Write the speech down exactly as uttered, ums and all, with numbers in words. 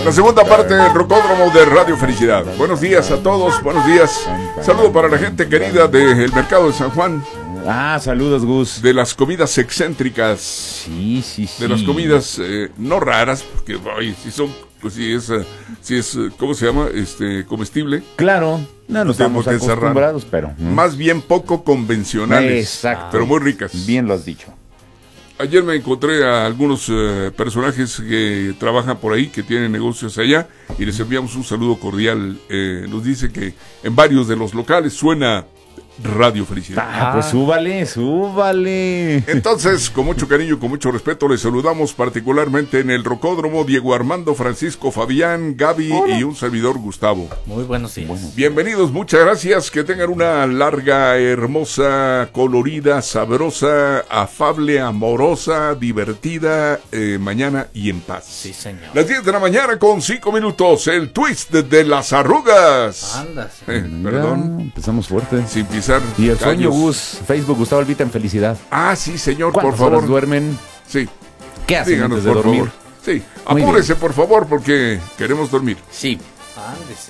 La segunda parte del Rocódromo de Radio Felicidad. Buenos días a todos, buenos días. Saludo para la gente querida del Mercado de San Juan. Ah, saludos, Gus. De las comidas excéntricas. Sí, sí, sí. De las comidas eh, no raras, porque ay, si son, pues, si es, uh, si es, uh, ¿cómo se llama? Este, comestible. Claro, no nos estamos acostumbrados, pero ¿no? Más bien poco convencionales. Exacto. Pero muy ricas. Bien lo has dicho. Ayer me encontré a algunos uh, personajes que trabajan por ahí, que tienen negocios allá, y les enviamos un saludo cordial. Eh, nos dice que en varios de los locales suena Radio Felicidad. Ah, pues súbale, súbale. Entonces, con mucho cariño y con mucho respeto, les saludamos particularmente en el Rocódromo Diego Armando, Francisco, Fabián, Gaby Hola. Y un servidor Gustavo. Muy buenos días. Bueno. Bienvenidos, muchas gracias. Que tengan una larga, hermosa, colorida, sabrosa, afable, amorosa, divertida eh, mañana y en paz. Sí, señor. Las diez de la mañana con cinco minutos, el twist de las arrugas. Anda, sí. Eh, perdón. Empezamos fuerte. Sin pisar y el sueño, callos. Gus. Facebook, Gustavo Albita en felicidad. Ah, sí, señor, por ¿Cuántas favor. horas duermen? Sí. ¿Qué hacen Díganos, antes de por dormir? Favor. Sí, apúrese, por favor, porque queremos dormir. Sí. Ande, sí.